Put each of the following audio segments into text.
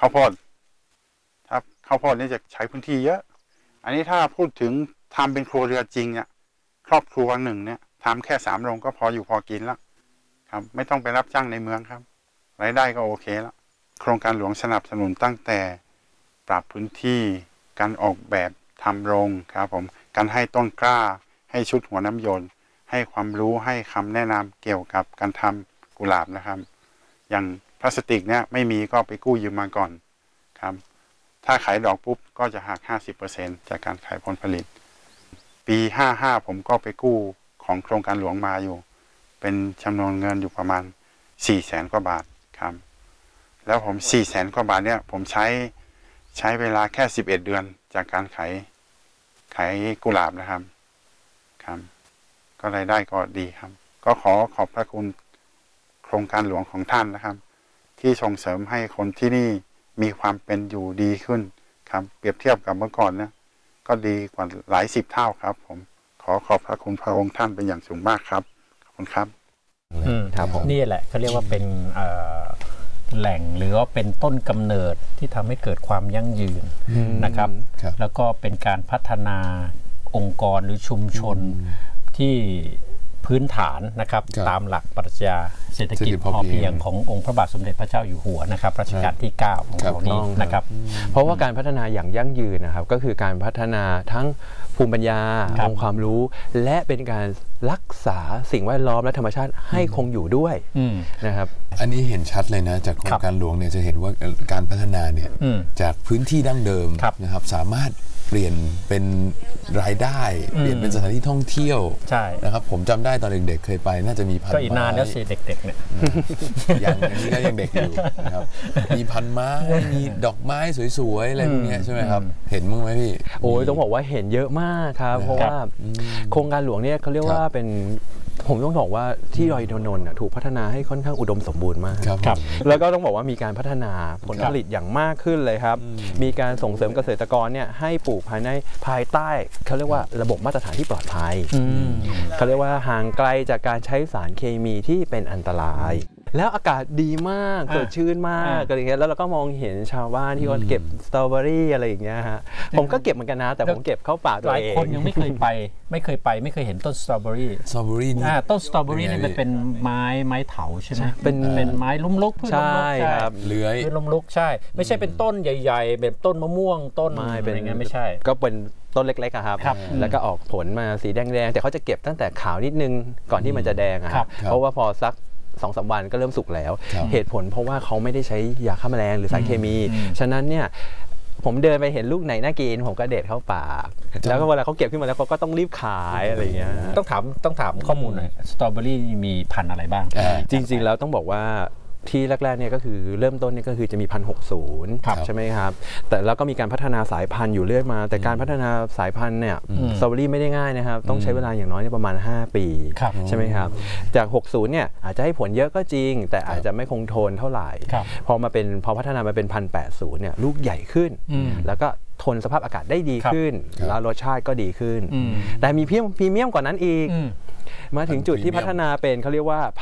ข้าวโพดถ้าข้าวโพดนี่จะใช้พื้นที่เยอะอันนี้ถ้าพูดถึงทำเป็นครัวเรือนจริงเนี่ยครอบครัวหนึ่งเนี่ยทำแค่3 โรงก็พออยู่พอกินแล้วครับไม่ต้องไปรับจ้างในเมืองครับรายได้ก็โอเคแล้วโครงการหลวงสนับสนุนตั้งแต่ปรับพื้นที่การออกแบบทำโรงครับผมการให้ต้นกล้าให้ชุดหัวน้ำยนต์ให้ความรู้ให้คำแนะนำเกี่ยวกับการทำกุหลาบนะครับอย่างพลาสติกเนี่ยไม่มีก็ไปกู้ยืมมาก่อนครับถ้าขายดอกปุ๊บก็จะหัก 50% จากการขายผลผลิตปี55ผมก็ไปกู้ของโครงการหลวงมาอยู่เป็นจำนวนเงินอยู่ประมาณ400,000 กว่าบาทครับแล้วผม400,000 กว่าบาทเนี่ยผมใช้เวลาแค่11 เดือนจากการขายกุหลาบนะครับครับก็รายได้ก็ดีครับก็ขอบพระคุณโครงการหลวงของท่านนะครับที่ส่งเสริมให้คนที่นี่มีความเป็นอยู่ดีขึ้นครับเปรียบเทียบกับเมื่อก่อนนะก็ดีกว่าหลาย10 เท่าครับผมขอบพระคุณพระองค์ท่านเป็นอย่างสูงมากครับขอบคุณครับครับผมนี่แหละเขาเรียกว่าเป็นแหล่งหรือว่าเป็นต้นกำเนิดที่ทำให้เกิดความยั่งยืนนะครับแล้วก็เป็นการพัฒนาองค์กรหรือชุมชนที่พื้นฐานนะครับตามหลักปรัชญาเศรษฐกิจพอเพียงขององค์พระบาทสมเด็จพระเจ้าอยู่หัวนะครับรัชกาลที่9ของเรานี้นะครับเพราะว่าการพัฒนาอย่างยั่งยืนนะครับก็คือการพัฒนาทั้งภูมิปัญญาองค์ความรู้และเป็นการรักษาสิ่งแวดล้อมและธรรมชาติให้คงอยู่ด้วยนะครับอันนี้เห็นชัดเลยนะจากโครงการหลวงเนี่ยจะเห็นว่าการพัฒนาเนี่ยจากพื้นที่ดั้งเดิมนะครับสามารถเปลี่ยนเป็นรายได้เปลี่ยนเป็นสถานที่ท่องเที่ยวนะครับผมจำได้ตอนเด็กๆเคยไปน่าจะมีพันไม้ก็อีกนานแล้วสิเด็กๆเนี่ยอย่างนี้ก็ยังเด็กอยู่นะครับมีพันไม้มีดอกไม้สวยๆอะไรพวกนี้ใช่ไหมครับเห็นมั้งไหมพี่โอ้ยต้องบอกว่าเห็นเยอะมากครับเพราะว่าโครงการหลวงเนี่ยเขาเรียกว่าเป็นผมต้องบอกว่าที่ดอยอินทนนท์ถูกพัฒนาให้ค่อนข้างอุดมสมบูรณ์มากครับแล้วก็ต้องบอกว่ามีการพัฒนาผลผลิตอย่างมากขึ้นเลยครับมีการส่งเสริมเกษตรกรเนี่ยให้ปลูกภายใต้เขาเรียกว่าระบบมาตรฐานที่ปลอดภัยเขาเรียกว่าห่างไกลจากการใช้สารเคมีที่เป็นอันตรายแล้วอากาศดีมากสดชื่นมากอะไรเงี้ยแล้วเราก็มองเห็นชาวบ้านที่เขาเก็บสตรอเบอรี่อะไรอย่างเงี้ยฮะผมก็เก็บเหมือนกันนะแต่ผมเก็บเข้าป่าตัวเองหลายคนยังไม่เคยไปไม่เคยเห็นต้นสตรอเบอรี่นี่ต้นสตรอเบอรี่นี่มันเป็นไม้เถาใช่ไหมเป็นไม้ล้มลุกใช่ครับเลื้อยล้มลุกใช่ไม่ใช่เป็นต้นใหญ่ๆแบบต้นมะม่วงต้นอะไรเงี้ยไม่ใช่ก็เป็นต้นเล็กๆครับแล้วก็ออกผลมาสีแดงๆแต่เขาจะเก็บตั้งแต่ขาวนิดนึงก่อนที่มันจะแดงครับเพราะว่าพอสัก2-3 วันก็เริ่มสุกแล้วเหตุผลเพราะว่าเขาไม่ได้ใช้ยาฆ่าแมลงหรือสารเคมีฉะนั้นเนี่ยผมเดินไปเห็นลูกไหนน่ากินผมก็เด็ดเข้าปากแล้วก็เวลาเขาเก็บขึ้นมาแล้วเขาก็ต้องรีบขายอะไรเงี้ยต้องถามข้อมูลหน่อยสตรอเบอรี่มีพันธุ์อะไรบ้างจริงๆแล้วต้องบอกว่าที่แรกๆเนี่ยก็คือเริ่มต้นเนี่ยก็คือจะมี1,660ใช่ไหมครับแต่แล้วก็มีการพัฒนาสายพันธุ์อยู่เรื่อยมาแต่การพัฒนาสายพันธุ์เนี่ยสตรอเบอรี่ไม่ได้ง่ายนะครับต้องใช้เวลาอย่างน้อยประมาณ5 ปีใช่ไหมครับจาก60เนี่ยอาจจะให้ผลเยอะก็จริงแต่อาจจะไม่คงทนเท่าไหร่พอพัฒนามาเป็น1,080เนี่ยลูกใหญ่ขึ้นแล้วก็ทนสภาพอากาศได้ดีขึ้นแล้วรสชาติก็ดีขึ้นแต่มีพรีเมียมกว่านั้นอีกมาถึงจุดที่พัฒนาเป็นเขาเรียกว่า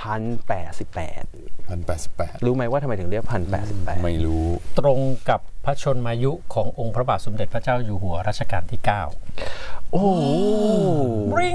1,088รู้ไหมว่าทำไมถึงเรียก1,088 ไม่รู้ตรงกับพระชนมายุขององค์พระบาทสมเด็จพระเจ้าอยู่หัวรัชกาลที่9โอ้ริง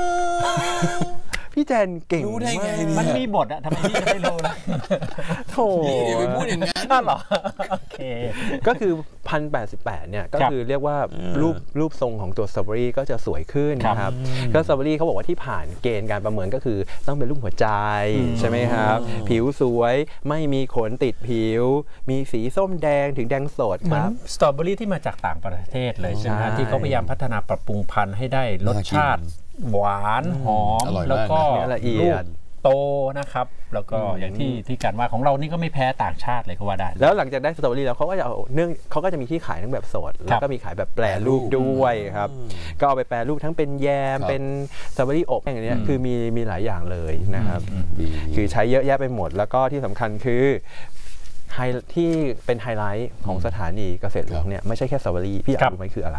พี่แจนเก่งรู้ได้ไงมันมีบทอะทำไมพี่จะไม่รู้ล่ะโธ่อย่าไปพูดอย่างนั้นเหรอโอเคก็คือ1,088เนี่ยก็คือเรียกว่ารูปทรงของตัวสตรอเบอรี่ก็จะสวยขึ้นนะครับก็สตรอเบอรี่เขาบอกว่าที่ผ่านเกณฑ์การประเมินก็คือต้องเป็นรูปหัวใจใช่ไหมครับผิวสวยไม่มีขนติดผิวมีสีส้มแดงถึงแดงสดครับสตรอเบอรี่ที่มาจากต่างประเทศเลยใช่ไหมที่เขาพยายามพัฒนาปรับปรุงพันธุ์ให้ได้รสชาติหวานหอมแล้วก็ละเอียดโตนะครับแล้วก็อย่างที่การว่าของเรานี่ก็ไม่แพ้ต่างชาติเลยก็ว่าได้แล้วหลังจากได้สตรอเบอรี่แล้วเขาก็จะเขาก็จะมีที่ขายทั้งแบบสดแล้วก็มีขายแบบแปรรูปด้วยครับก็เอาไปแปรรูปทั้งเป็นแยมเป็นสตรอเบอรี่อบอย่างเงี้ยคือมีหลายอย่างเลยนะครับคือใช้เยอะแยะไปหมดแล้วก็ที่สำคัญคือที่เป็นไฮไลท์ของสถานีเกษตรหลวงเนี่ยไม่ใช่แค่สตรอเบอรี่พี่อยากรู้ไหมคืออะไร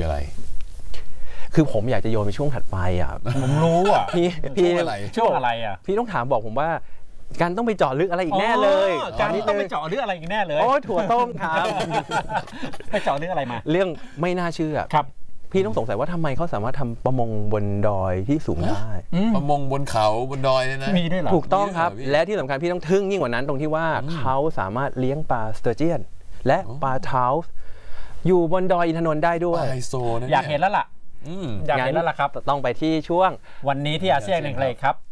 คือผมอยากจะโยนไปช่วงถัดไปอ่ะผมรู้อ่ะพี่ช่วงอะไรอ่ะพี่ต้องถามบอกผมว่าการต้องไปเจาะลึกอะไรอีกแน่เลยการต้องไปเจาะลึกอะไรอีกแน่เลยโอ้ถั่วต้มครับไปเจาะลึกอะไรมาเรื่องไม่น่าเชื่อครับพี่ต้องสงสัยว่าทำไมเขาสามารถทำประมงบนดอยที่สูงได้ประมงบนเขาบนดอยเนี่ยนะมีด้วยเหรอถูกต้องครับและที่สำคัญพี่ต้องทึ่งยิ่งกว่านั้นตรงที่ว่าเขาสามารถเลี้ยงปลาสเตอร์เจียนและปลาเท้าอยู่บนดอยอินทนนท์ได้ด้วยไฮโซนะอยากเห็นแล้วล่ะอยากเห็นแล้วล่ะครับต้องไปที่ช่วงวันนี้ที่อาเซียนในทะเลครับ